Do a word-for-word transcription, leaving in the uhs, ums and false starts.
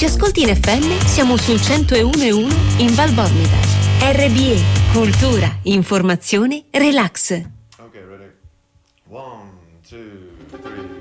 ci ascolti in F M, siamo sul centouno e uno in Val Bormida. R B E, cultura, informazione, relax. Okay, ready? One, two, three.